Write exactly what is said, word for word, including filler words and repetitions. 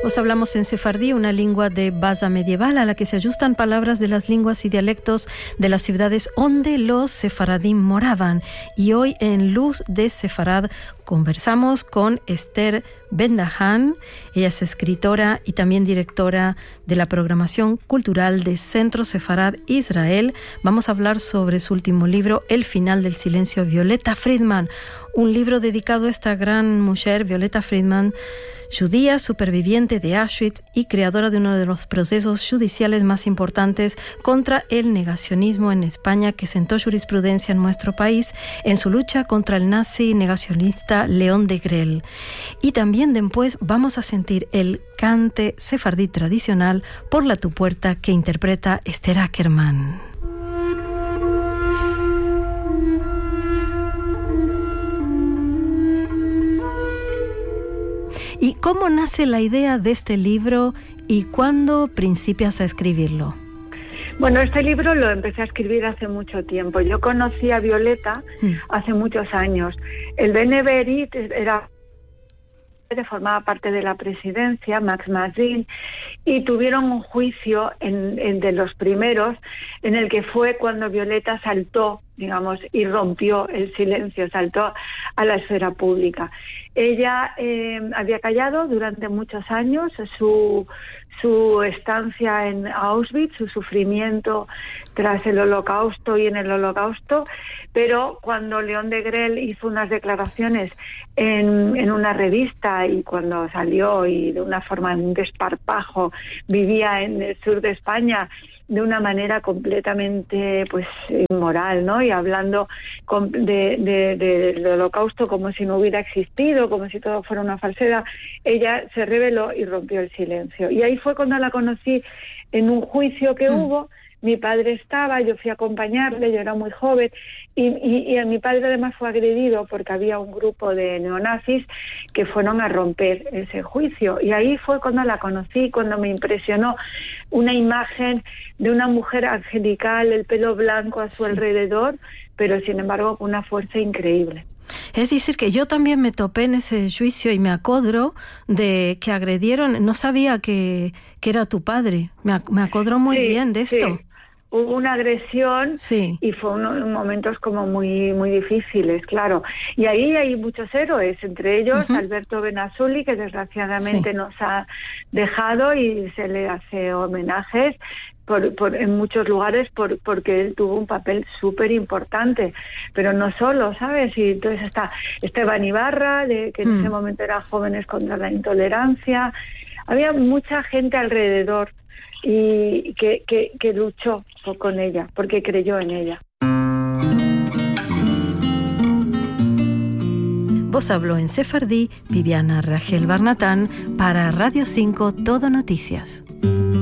Os hablamos en sefardí, una lengua de base medieval a la que se ajustan palabras de las lenguas y dialectos de las ciudades donde los sefaradim moraban. Y hoy en Luz de Sefarad conversamos con Esther Ben-Dahan. Ella es escritora y también directora de la programación cultural de Centro Sefarad Israel. Vamos a hablar sobre su último libro, El final del silencio, Violeta Friedman. Un libro dedicado a esta gran mujer, Violeta Friedman, judía superviviente de Auschwitz y creadora de uno de los procesos judiciales más importantes contra el negacionismo en España, que sentó jurisprudencia en nuestro país en su lucha contra el nazi negacionista León Degrelle. Y también después vamos a sentir el cante sefardí tradicional Por la tu puerta, que interpreta Esther Ackerman. ¿Y cómo nace la idea de este libro y cuándo principias a escribirlo? Bueno, este libro lo empecé a escribir hace mucho tiempo. Yo conocí a Violeta mm. hace muchos años. El Beneverit era formaba parte de la presidencia, Max Mazin, y tuvieron un juicio en, en de los primeros, en el que fue cuando Violeta saltó, digamos, y rompió el silencio, saltó a la esfera pública. Ella eh, había callado durante muchos años su su estancia en Auschwitz, su sufrimiento tras el Holocausto y en el Holocausto, pero cuando León Degrelle hizo unas declaraciones en, en una revista y cuando salió y de una forma, en un desparpajo, vivía en el sur de España de una manera completamente pues inmoral, ¿no? Y hablando con, de, de, de, del Holocausto como si no hubiera existido, como si todo fuera una falsedad, ella se rebeló y rompió el silencio. Y ahí fue cuando la conocí en un juicio que mm. hubo. Mi padre estaba, yo fui a acompañarle, yo era muy joven, y, y, y a mi padre además fue agredido porque había un grupo de neonazis que fueron a romper ese juicio. Y ahí fue cuando la conocí, cuando me impresionó una imagen de una mujer angelical, el pelo blanco a su sí. alrededor, pero sin embargo con una fuerza increíble. Es decir, que yo también me topé en ese juicio y me acodro de que agredieron, no sabía que, que era tu padre, me, me acodro muy sí, bien de esto. Sí. Hubo una agresión sí. y fue unos momentos como muy muy difíciles, claro. Y ahí hay muchos héroes, entre ellos uh-huh. Alberto Benazzuli, que desgraciadamente sí. nos ha dejado y se le hace homenajes por, por, en muchos lugares por, porque él tuvo un papel súper importante. Pero no solo, ¿sabes? Y entonces está Esteban Ibarra, de, que en uh-huh. ese momento era Jóvenes contra la Intolerancia. Había mucha gente alrededor y que, que, que luchó con ella, porque creyó en ella. Vos habló en sefardí Viviana Rachel Barnatán para Radio cinco Todo Noticias.